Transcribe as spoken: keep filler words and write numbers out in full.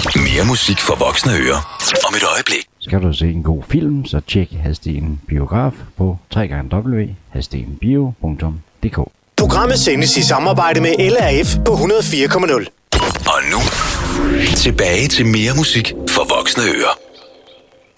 Mere musik for voksne ører. Om et øjeblik. Skal du se en god film, så tjek Hadsten Biograf på w w w punktum hadsten bio punktum d k. Programmet sendes i samarbejde med L R F på hundrede og fire komma nul. Og nu, tilbage til mere musik for voksne ører.